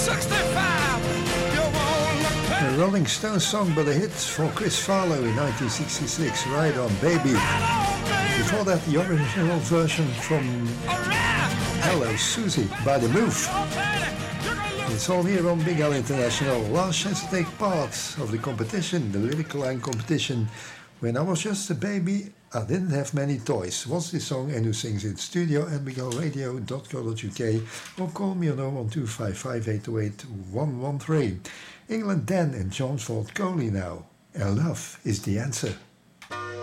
A Rolling Stones song, but a hit for Chris Farlow in 1966, Ride On Baby. Before that, the original version from Hello Susie by The Move. It's all here on Big L International. Last chance to take part of the competition, the Lyrical Line competition. When I was just a baby, I didn't have many toys. What's the song and who sings it? Studio at biglradio.co.uk or call me on 01255 England Dan and John Ford Coley now. And love is the answer.